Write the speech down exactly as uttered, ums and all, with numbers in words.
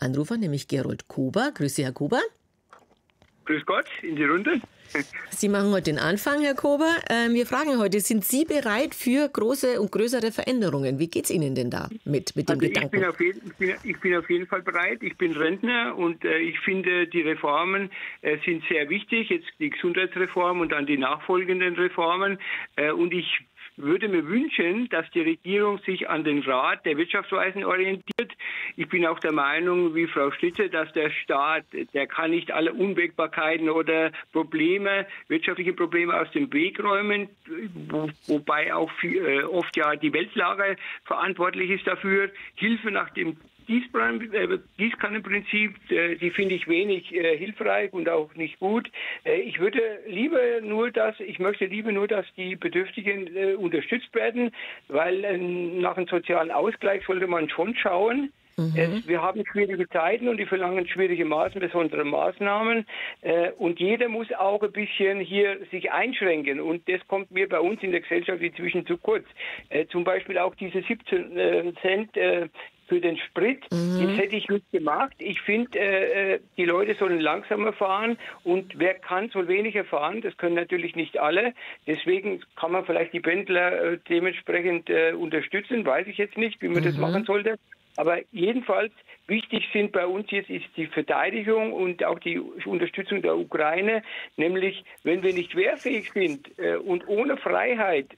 Anrufer, nämlich Gerold Kober. Grüß Sie, Herr Kober. Grüß Gott, in die Runde. Sie machen heute den Anfang, Herr Kober. Ähm, wir fragen heute, sind Sie bereit für große und größere Veränderungen? Wie geht es Ihnen denn da mit, mit dem also Gedanken? Ich bin, auf jeden, ich, bin, ich bin auf jeden Fall bereit. Ich bin Rentner und äh, ich finde, die Reformen äh, sind sehr wichtig. Jetzt die Gesundheitsreform und dann die nachfolgenden Reformen. Äh, und ich würde mir wünschen, dass die Regierung sich an den Rat der Wirtschaftsweisen orientiert. Ich bin auch der Meinung, wie Frau Schlitter, dass der Staat, der kann nicht alle Unwägbarkeiten oder Probleme, wirtschaftliche Probleme aus dem Weg räumen, wo, wobei auch viel, äh, oft ja die Weltlage verantwortlich ist dafür. Hilfe nach dem Gießkannenprinzip, die finde ich wenig äh, hilfreich und auch nicht gut. Äh, ich würde lieber nur, dass ich möchte lieber nur, dass die Bedürftigen äh, unterstützt werden, weil äh, nach einem sozialen Ausgleich sollte man schon schauen. Mhm. Es, wir haben schwierige Zeiten und die verlangen schwierige Maßnahmen, besondere Maßnahmen. Äh, und jeder muss auch ein bisschen hier sich einschränken. Und das kommt mir bei uns in der Gesellschaft inzwischen zu kurz. Äh, zum Beispiel auch diese siebzehn äh, Cent äh, für den Sprit, mhm. das hätte ich nicht gemacht. Ich finde, äh, die Leute sollen langsamer fahren und wer kann, soll weniger fahren. Das können natürlich nicht alle. Deswegen kann man vielleicht die Pendler äh, dementsprechend äh, unterstützen. Weiß ich jetzt nicht, wie man mhm. das machen sollte. Aber jedenfalls wichtig sind bei uns jetzt ist die Verteidigung und auch die Unterstützung der Ukraine. Nämlich, wenn wir nicht wehrfähig sind äh, und ohne Freiheit